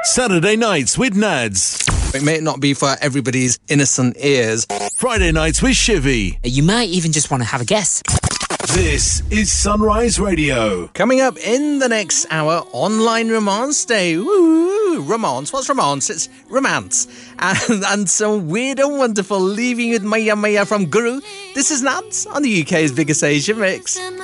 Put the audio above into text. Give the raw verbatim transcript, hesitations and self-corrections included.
Saturday nights with Nads. It may not be for everybody's innocent ears. Friday nights with Shivy. You might even just want to have a guess. This is Sunrise Radio. Coming up in the next hour, Online Romance Day. Woo! Romance. What's romance? It's romance. And, and some weird and wonderful Leaving with Maya Maya from Guru. This is Nads on the U K's biggest Asia mix.